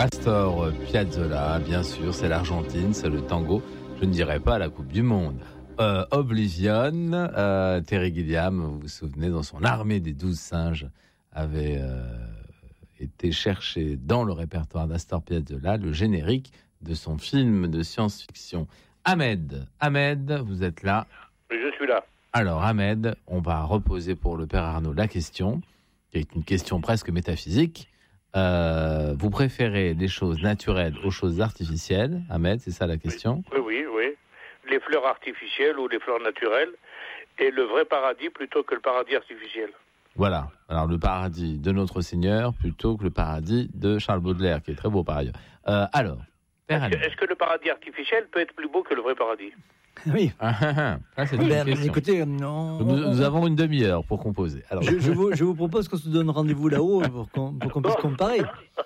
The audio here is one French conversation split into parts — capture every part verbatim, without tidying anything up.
Astor Piazzolla, bien sûr, c'est l'Argentine, c'est le tango. Je ne dirais pas la Coupe du Monde. Euh, Oblivion, euh, Terry Gilliam, vous vous souvenez, dans son armée des douze singes, avait euh, été cherché dans le répertoire d'Astor Piazzolla le générique de son film de science-fiction. Ahmed, Ahmed, vous êtes là? Je suis là. Alors Ahmed, on va reposer pour le père Arnaud la question, qui est une question presque métaphysique. Euh, vous préférez les choses naturelles aux choses artificielles, Ahmed, c'est ça la question? Oui, oui, oui. Les fleurs artificielles ou les fleurs naturelles, et le vrai paradis plutôt que le paradis artificiel. Voilà, alors le paradis de notre Seigneur plutôt que le paradis de Charles Baudelaire, qui est très beau par ailleurs. Euh, alors, Père Est-ce que, est-ce que le paradis artificiel peut être plus beau que le vrai paradis? Oui. Ah, ah, ah. Ah, c'est une Ben, question. écoutez, non, Nous, nous avons une demi-heure pour composer. Alors, je, je, vous, je vous propose qu'on se donne rendez-vous là-haut pour qu'on, pour qu'on puisse comparer.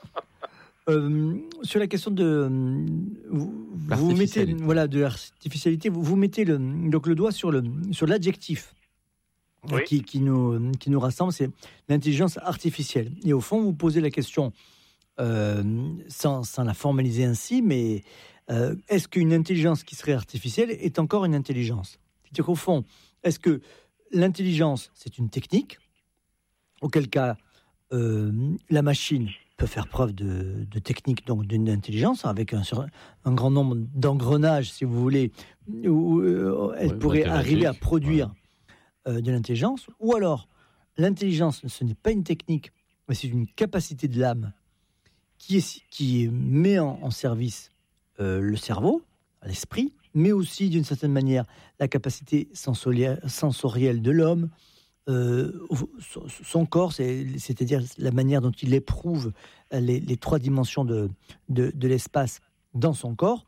Euh, sur la question de vous, vous mettez voilà de l'artificialité, vous, vous mettez le, donc le doigt sur le sur l'adjectif oui. qui, qui nous qui nous rassemble, c'est l'intelligence artificielle. Et au fond, vous posez la question euh, sans sans la formaliser ainsi, mais euh, est-ce qu'une intelligence qui serait artificielle est encore une intelligence? C'est-à-dire qu'au fond, est-ce que l'intelligence c'est une technique? Auquel cas, euh, la machine peut faire preuve de, de technique, donc d'une intelligence, avec un, un grand nombre d'engrenages, si vous voulez, où euh, elle oui, pourrait arriver à produire ouais. euh, de l'intelligence. Ou alors, l'intelligence, ce n'est pas une technique, mais c'est une capacité de l'âme qui, est, qui met en, en service euh, le cerveau, l'esprit, mais aussi, d'une certaine manière, la capacité sensorielle, sensorielle de l'homme, Euh, son corps, c'est, c'est-à-dire la manière dont il éprouve les, les trois dimensions de, de, de l'espace dans son corps.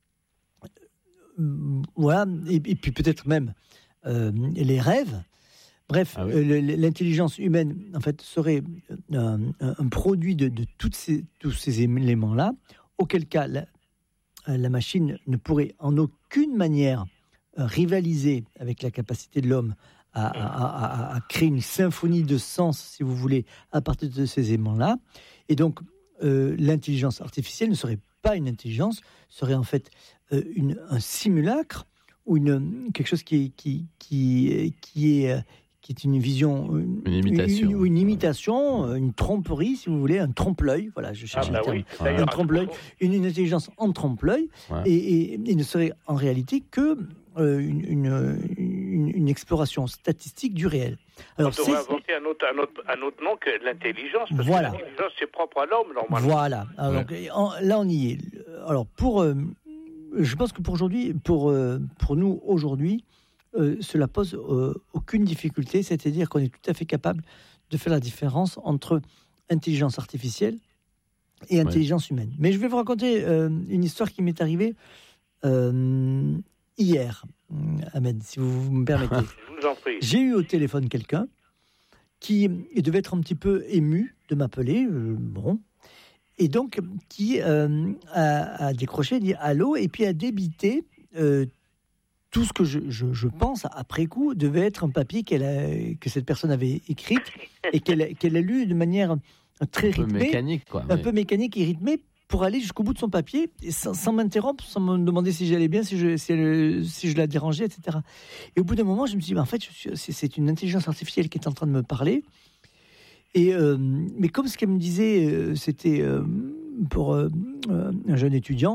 Voilà, et, et puis peut-être même euh, les rêves. Bref, ah oui. euh, l'intelligence humaine, en fait, serait un, un produit de, de toutes ces, tous ces éléments-là, auquel cas la, la machine ne pourrait en aucune manière rivaliser avec la capacité de l'homme À, à, à, à créer une symphonie de sens, si vous voulez, à partir de ces éléments-là. Et donc, euh, l'intelligence artificielle ne serait pas une intelligence, serait en fait euh, une, un simulacre ou une, quelque chose qui est, qui, qui, qui est, qui est une vision... Une, une imitation. Une, une imitation, une tromperie, si vous voulez, un trompe-l'œil. Voilà, je cherche ah bah le terme. Oui. Un trompe-l'œil, une, une intelligence en trompe-l'œil, ouais. et, et, et ne serait en réalité que... Euh, une, une, une, une exploration statistique du réel. Alors, on devrait inventer un autre, un, autre, un autre nom que l'intelligence, parce voilà. que l'intelligence, c'est propre à l'homme, normalement. Voilà. Alors, ouais. donc, en, là, on y est. Alors, pour, euh, je pense que pour aujourd'hui, pour, euh, pour nous, aujourd'hui, euh, cela pose euh, aucune difficulté, c'est-à-dire qu'on est tout à fait capable de faire la différence entre intelligence artificielle et intelligence ouais. humaine. Mais je vais vous raconter euh, une histoire qui m'est arrivée euh, hier, Ahmed, si vous me permettez. Je vous en prie. J'ai eu au téléphone quelqu'un qui devait être un petit peu ému de m'appeler, euh, bon, et donc qui euh, a, a décroché, dit allô, et puis a débité euh, tout ce que je, je, je pense après coup devait être un papier qu'elle a, que cette personne avait écrit et qu'elle, qu'elle a lu de manière très rythmée, un peu mécanique, quoi, un mais... peu mécanique et rythmée, pour aller jusqu'au bout de son papier, sans, sans m'interrompre, sans me demander si j'allais bien, si je, si, elle, si je la dérangeais, et cetera. Et au bout d'un moment, je me suis dit, bah, en fait, je suis, c'est, c'est une intelligence artificielle qui est en train de me parler. Et, euh, mais comme ce qu'elle me disait, euh, c'était euh, pour euh, un jeune étudiant,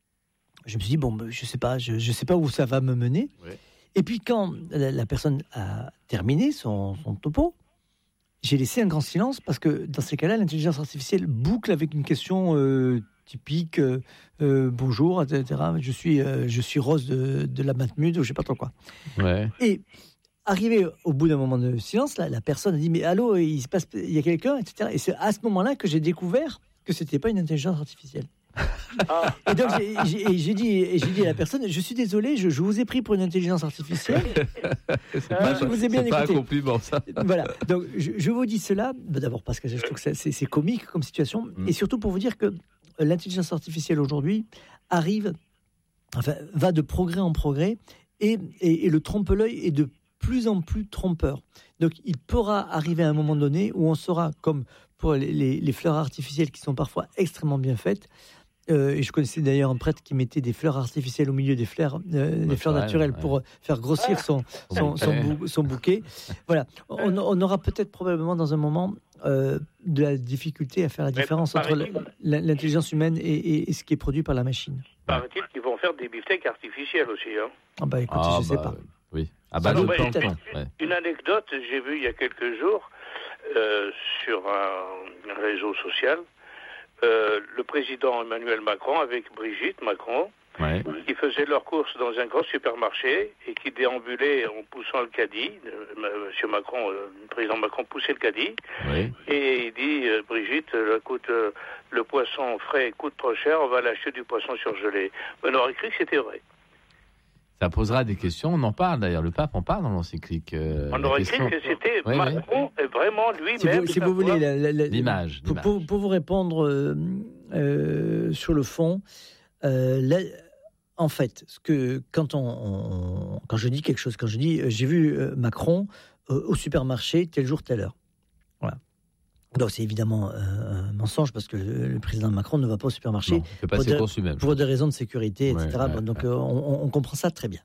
je me suis dit, bon, bah, je ne sais pas, je ne sais pas où ça va me mener. Ouais. Et puis quand la, la personne a terminé son, son topo, j'ai laissé un grand silence parce que dans ces cas-là, l'intelligence artificielle boucle avec une question euh, typique euh, euh, bonjour, et cetera. Je suis, euh, je suis Rose de, de la Matmut, ou je ne sais pas trop quoi. Ouais. Et arrivé au bout d'un moment de silence, là, la personne a dit mais allô, il se passe, il y a quelqu'un, et cetera. Et c'est à ce moment-là que j'ai découvert que c'était pas une intelligence artificielle. Ah. Et donc j'ai, j'ai, j'ai, dit, j'ai dit à la personne, je suis désolé, je, je vous ai pris pour une intelligence artificielle. c'est pas, je vous ai bien c'est écouté. Pas un compliment, ça. Voilà. Donc je, je vous dis cela, d'abord parce que je trouve que c'est, c'est, c'est comique comme situation, mm. et surtout pour vous dire que l'intelligence artificielle aujourd'hui arrive, enfin, va de progrès en progrès, et, et, et le trompe-l'œil est de plus en plus trompeur. Donc, il pourra arriver à un moment donné où on sera, comme pour les, les, les fleurs artificielles qui sont parfois extrêmement bien faites. Euh, et je connaissais d'ailleurs un prêtre qui mettait des fleurs artificielles au milieu des fleurs, euh, des fleurs naturelles ouais. pour faire grossir son, son, son, bou- son bouquet. Voilà. On, on aura peut-être probablement dans un moment euh, de la difficulté à faire la différence entre la, l'intelligence humaine et, et, et ce qui est produit par la machine. Paraît-il qu'ils vont faire des beefsteaks artificiels aussi. Hein. Ah bah écoutez, ah, je ne bah, sais pas. Oui. Ah bah, non, une, ouais. une anecdote, j'ai vu il y a quelques jours euh, sur un, un réseau social. Euh, le président Emmanuel Macron avec Brigitte Macron, ouais. qui faisaient leurs courses dans un grand supermarché et qui déambulaient en poussant le caddie. Euh, Monsieur Macron, euh, le président Macron poussait le caddie ouais. et il dit euh, Brigitte, euh, coûte, euh, le poisson frais coûte trop cher, on va l'acheter du poisson surgelé. On aurait cru que c'était vrai. Ça posera des questions, on en parle d'ailleurs, le pape en parle dans l'encyclique. Euh, on aurait cru que c'était ouais, Macron ouais. et vraiment lui-même. Si vous, si vous voulez, la, la, la, l'image. Pour, l'image. Pour, pour vous répondre euh, euh, sur le fond, euh, la, en fait, ce que, quand, on, on, quand je dis quelque chose, quand je dis euh, j'ai vu euh, Macron euh, au supermarché tel jour, telle heure. Voilà. Donc c'est évidemment euh, un mensonge parce que le, le président Macron ne va pas au supermarché non, pas pour, de, même, pour des raisons de sécurité, ouais, et cetera. Ouais, bon, donc ouais. euh, on, on comprend ça très bien.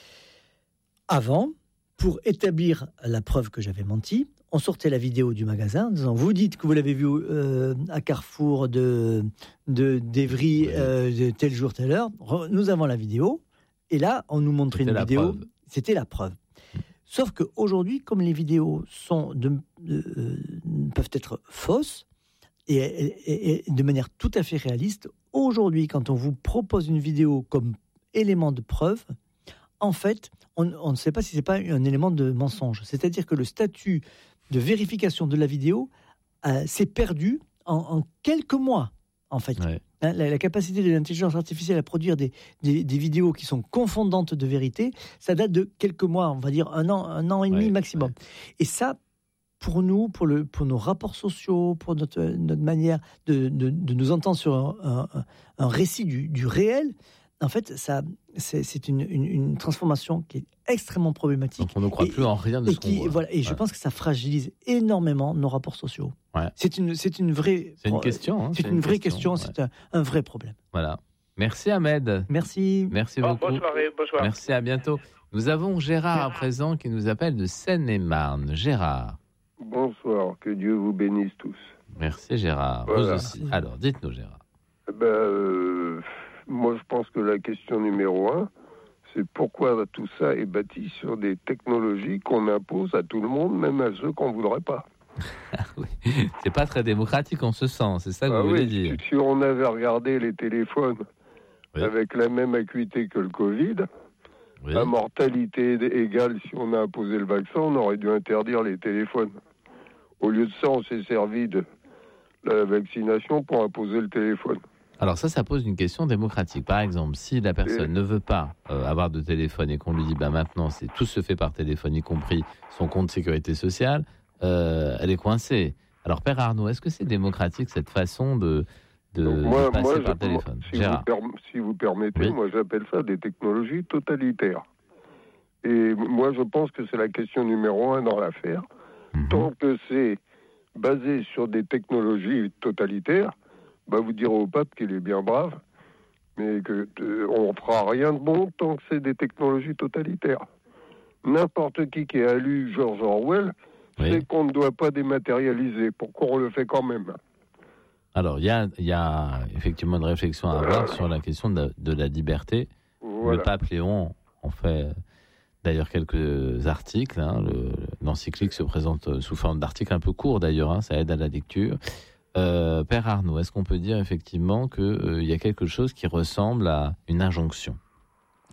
Avant, pour établir la preuve que j'avais menti, on sortait la vidéo du magasin en disant vous dites que vous l'avez vu euh, à Carrefour de, de d'Evry ouais. euh, de tel jour, telle heure. Nous avons la vidéo et là on nous montrait c'était une vidéo. Preuve. C'était la preuve. Sauf qu'aujourd'hui, comme les vidéos sont de, euh, peuvent être fausses et, et, et de manière tout à fait réaliste, aujourd'hui, quand on vous propose une vidéo comme élément de preuve, en fait, on, on ne sait pas si ce n'est pas un élément de mensonge. C'est-à-dire que le statut de vérification de la vidéo euh, s'est perdu en, en quelques mois, en fait. Ouais. Hein, la, la capacité de l'intelligence artificielle à produire des, des, des vidéos qui sont confondantes de vérité, ça date de quelques mois, on va dire un an, un an et demi ouais, maximum. Ouais. Et ça, pour nous, pour, le, pour nos rapports sociaux, pour notre, notre manière de, de, de nous entendre sur un, un, un récit du, du réel, en fait, ça, c'est, c'est une, une, une transformation qui est extrêmement problématique. Donc on ne croit et, plus en rien de et ce qui, qu'on voit. Voilà, et ouais. je pense que ça fragilise énormément nos rapports sociaux. Ouais. C'est, une, c'est une vraie... C'est une question. Hein, c'est, c'est une, une vraie question, question ouais. c'est un, un vrai problème. Voilà. Merci Ahmed. Merci. Merci bon, beaucoup. Bonne soirée, bonsoir. Merci, à bientôt. Nous avons Gérard à présent qui nous appelle de Seine-et-Marne. Gérard. Bonsoir, que Dieu vous bénisse tous. Merci Gérard. Voilà. Vous aussi. Alors, dites-nous Gérard. Ben, euh, moi je pense que la question numéro un, c'est pourquoi tout ça est bâti sur des technologies qu'on impose à tout le monde, même à ceux qu'on ne voudrait pas. Oui. C'est pas très démocratique en ce sens, c'est ça que ah vous oui, voulez dire. Si on avait regardé les téléphones oui. avec la même acuité que le Covid, oui. la mortalité égale, si on a imposé le vaccin, on aurait dû interdire les téléphones. Au lieu de ça, on s'est servi de la vaccination pour imposer le téléphone. Alors ça, ça pose une question démocratique. Par exemple, si la personne et... ne veut pas euh, avoir de téléphone et qu'on lui dit bah, maintenant, c'est, tout se fait par téléphone, y compris son compte sécurité sociale, euh, elle est coincée. Alors Père Arnaud, est-ce que c'est démocratique cette façon de, de, moi, de passer moi, par je, téléphone si vous, per, si vous permettez, oui. moi j'appelle ça des technologies totalitaires. Et moi je pense que c'est la question numéro un dans l'affaire. Mmh. Tant que c'est basé sur des technologies totalitaires, bah vous direz au pape qu'il est bien brave, mais que euh, on fera rien de bon tant que c'est des technologies totalitaires. N'importe qui qui a lu George Orwell oui. sait qu'on ne doit pas dématérialiser. Pourquoi on le fait quand même ? Alors, il y a, y a effectivement une réflexion à avoir sur la question de, de la liberté. Voilà. Le pape Léon en fait d'ailleurs quelques articles. Hein. Le, l'encyclique se présente sous forme d'articles un peu courts d'ailleurs, hein, ça aide à la lecture. Euh, Père Arnaud, est-ce qu'on peut dire effectivement qu'il euh, y a quelque chose qui ressemble à une injonction ?